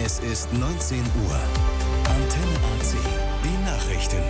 Es ist 19 Uhr. Antenne AC. Die Nachrichten.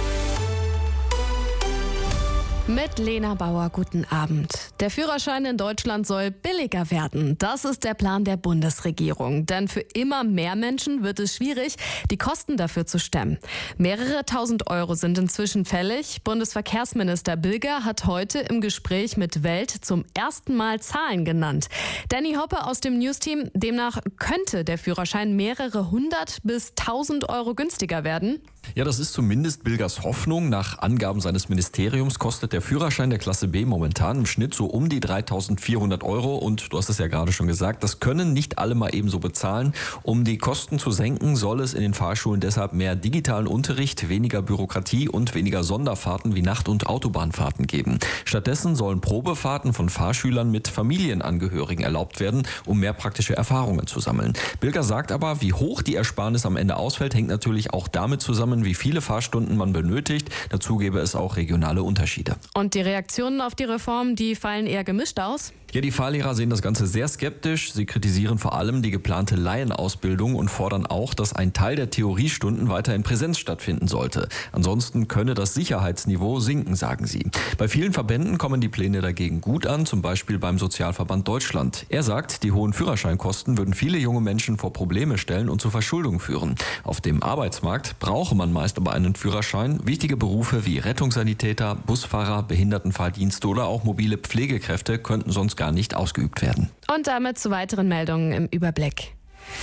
Mit Lena Bauer, guten Abend. Der Führerschein in Deutschland soll billiger werden. Das ist der Plan der Bundesregierung. Denn für immer mehr Menschen wird es schwierig, die Kosten dafür zu stemmen. Mehrere tausend Euro sind inzwischen fällig. Bundesverkehrsminister Bilger hat heute im Gespräch mit Welt zum ersten Mal Zahlen genannt. Danny Hoppe aus dem News-Team, demnach könnte der Führerschein mehrere hundert bis 1000 Euro günstiger werden. Ja, das ist zumindest Bilgers Hoffnung. Nach Angaben seines Ministeriums kostet der Führerschein der Klasse B momentan im Schnitt so um die 3.400 Euro. Und du hast es ja gerade schon gesagt, das können nicht alle mal ebenso bezahlen. Um die Kosten zu senken, soll es in den Fahrschulen deshalb mehr digitalen Unterricht, weniger Bürokratie und weniger Sonderfahrten wie Nacht- und Autobahnfahrten geben. Stattdessen sollen Probefahrten von Fahrschülern mit Familienangehörigen erlaubt werden, um mehr praktische Erfahrungen zu sammeln. Bilger sagt aber, wie hoch die Ersparnis am Ende ausfällt, hängt natürlich auch damit zusammen, wie viele Fahrstunden man benötigt. Dazu gäbe es auch regionale Unterschiede. Und die Reaktionen auf die Reform, die fallen eher gemischt aus? Ja, die Fahrlehrer sehen das Ganze sehr skeptisch. Sie kritisieren vor allem die geplante Laienausbildung und fordern auch, dass ein Teil der Theoriestunden weiter in Präsenz stattfinden sollte. Ansonsten könne das Sicherheitsniveau sinken, sagen sie. Bei vielen Verbänden kommen die Pläne dagegen gut an, zum Beispiel beim Sozialverband Deutschland. Er sagt, die hohen Führerscheinkosten würden viele junge Menschen vor Probleme stellen und zu Verschuldung führen. Auf dem Arbeitsmarkt brauche man meist aber einen Führerschein. Wichtige Berufe wie Rettungssanitäter, Busfahrer, Behindertenfahrdienste oder auch mobile Pflegekräfte könnten sonst gar nicht ausgeübt werden. Und damit zu weiteren Meldungen im Überblick.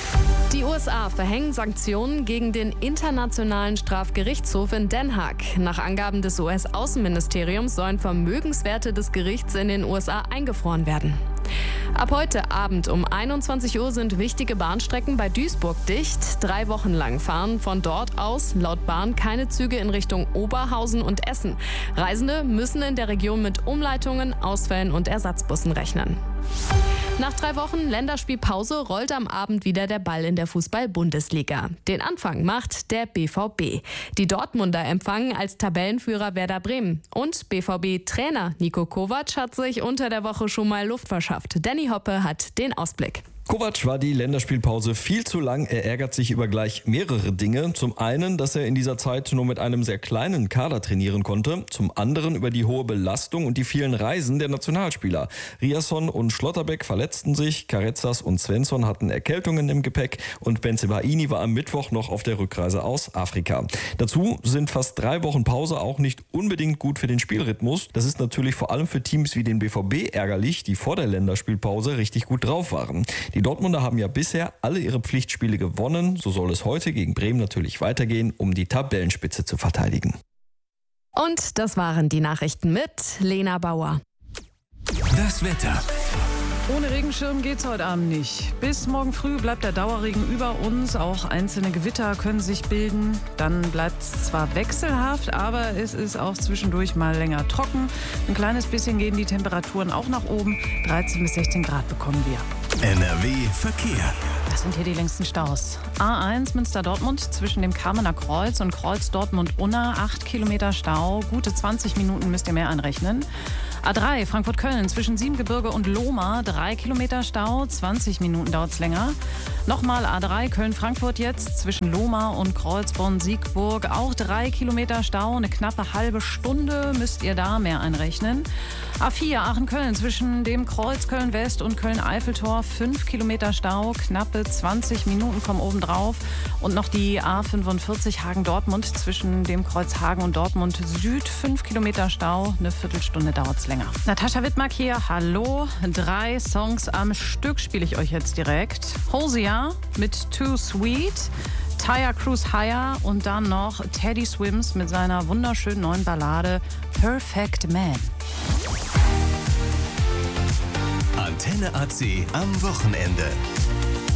Die USA verhängen Sanktionen gegen den Internationalen Strafgerichtshof in Den Haag. Nach Angaben des US-Außenministeriums sollen Vermögenswerte des Gerichts in den USA eingefroren werden. Ab heute Abend um 21 Uhr sind wichtige Bahnstrecken bei Duisburg dicht. 3 Wochen lang fahren von dort aus laut Bahn keine Züge in Richtung Oberhausen und Essen. Reisende müssen in der Region mit Umleitungen, Ausfällen und Ersatzbussen rechnen. Nach 3 Wochen Länderspielpause rollt am Abend wieder der Ball in der Fußball-Bundesliga. Den Anfang macht der BVB. Die Dortmunder empfangen als Tabellenführer Werder Bremen. Und BVB-Trainer Niko Kovac hat sich unter der Woche schon mal Luft verschafft. Danny Hoppe hat den Ausblick. Kovac war die Länderspielpause viel zu lang. Er ärgert sich über gleich mehrere Dinge. Zum einen, dass er in dieser Zeit nur mit einem sehr kleinen Kader trainieren konnte. Zum anderen über die hohe Belastung und die vielen Reisen der Nationalspieler. Riasson und Schlotterbeck verletzten sich, Carezas und Svensson hatten Erkältungen im Gepäck und Bensebaini war am Mittwoch noch auf der Rückreise aus Afrika. Dazu sind fast 3 Wochen Pause auch nicht unbedingt gut für den Spielrhythmus. Das ist natürlich vor allem für Teams wie den BVB ärgerlich, die vor der Länderspielpause richtig gut drauf waren. Die Dortmunder haben ja bisher alle ihre Pflichtspiele gewonnen. So soll es heute gegen Bremen natürlich weitergehen, um die Tabellenspitze zu verteidigen. Und das waren die Nachrichten mit Lena Bauer. Das Wetter. Ohne Regenschirm geht's heute Abend nicht. Bis morgen früh bleibt der Dauerregen über uns. Auch einzelne Gewitter können sich bilden. Dann bleibt es zwar wechselhaft, aber es ist auch zwischendurch mal länger trocken. Ein kleines bisschen gehen die Temperaturen auch nach oben. 13 bis 16 Grad bekommen wir. NRW Verkehr. Das sind hier die längsten Staus. A1 Münster-Dortmund zwischen dem Kamener Kreuz und Kreuz Dortmund-Unna. 8 Kilometer Stau. Gute 20 Minuten müsst ihr mehr einrechnen. A3 Frankfurt-Köln zwischen Siebengebirge und Lohmar. 3 Kilometer Stau. 20 Minuten dauert es länger. Nochmal A3 Köln-Frankfurt jetzt zwischen Lohmar und Kreuzborn-Siegburg. Auch 3 Kilometer Stau. Eine knappe halbe Stunde müsst ihr da mehr einrechnen. A4 Aachen-Köln zwischen dem Kreuz Köln-West und Köln-Eiffeltor. 5 Kilometer Stau. Knappe 20 Minuten kommen obendrauf. Und noch die A45 Hagen-Dortmund zwischen dem Kreuz Hagen und Dortmund Süd. 5 Kilometer Stau. Eine Viertelstunde dauert es länger. Natascha Wittmark hier. Hallo. 3 Songs am Stück spiele ich euch jetzt direkt. Hosea mit Too Sweet. Tire Cruise Higher und dann noch Teddy Swims mit seiner wunderschönen neuen Ballade Perfect Man. Antenne AC am Wochenende.